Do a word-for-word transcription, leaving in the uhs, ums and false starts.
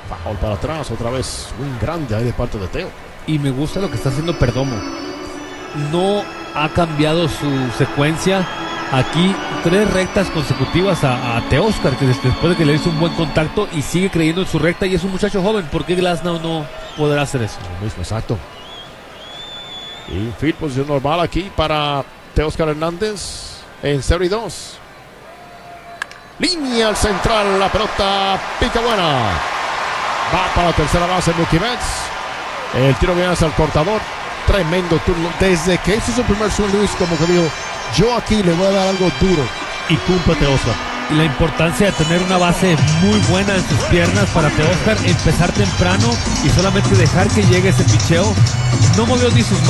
Foul para atrás, otra vez un grande ahí de parte de Teo. Y me gusta lo que está haciendo Perdomo. No ha cambiado su secuencia. Aquí tres rectas consecutivas a, a Teóscar, que después de que le hizo un buen contacto y sigue creyendo en su recta, y es un muchacho joven. ¿Por qué Glasnow no podrá hacer eso? Lo mismo, exacto. Infield, posición normal aquí para Teóscar Hernández en cero y dos. Línea al central, la pelota pica buena. Va para la tercera base Mookie Betts. El tiro viene hacia el cortador. Tremendo turno. Desde que hizo su primer swing, Luis, como que dijo, yo aquí le voy a dar algo duro. Y cumple Teóscar. Y la importancia de tener una base muy buena en sus piernas para Teóscar, empezar temprano y solamente dejar que llegue ese picheo. No movió ni sus